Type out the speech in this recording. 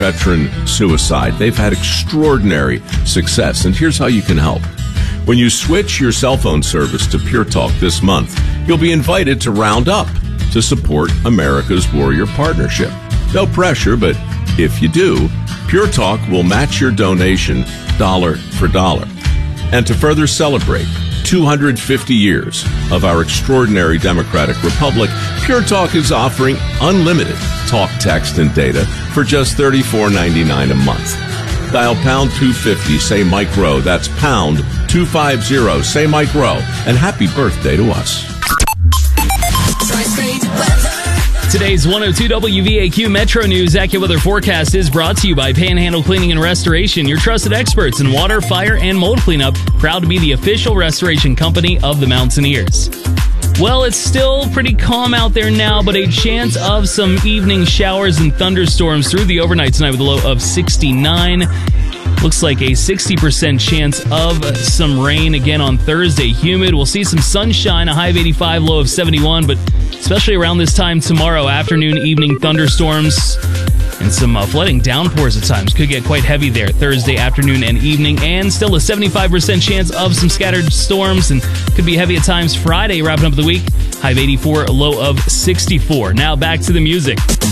veteran suicide. They've had extraordinary success, and here's how you can help. When you switch your cell phone service to Pure Talk this month, you'll be invited to round up to support America's Warrior Partnership. No pressure, but if you do, Pure Talk will match your donation dollar for dollar. And to further celebrate 250 years of our extraordinary democratic republic, Pure Talk is offering unlimited talk, text, and data for just $34.99 a month. Dial pound 250, say Mike Rowe. That's pound 250, say Mike Rowe. And happy birthday to us. Today's 102 WVAQ Metro News AccuWeather forecast is brought to you by Panhandle Cleaning and Restoration, your trusted experts in water, fire, and mold cleanup. Proud to be the official restoration company of the Mountaineers. Well, it's still pretty calm out there now, but a chance of some evening showers and thunderstorms through the overnight tonight with a low of 69. Looks like a 60% chance of some rain again on Thursday. Humid. We'll see some sunshine, a high of 85, low of 71, but especially around this time tomorrow, afternoon, evening thunderstorms and some flooding downpours at times. Could get quite heavy there Thursday afternoon and evening, and still a 75% chance of some scattered storms, and could be heavy at times Friday, wrapping up the week. High of 84, low of 64. Now back to the music.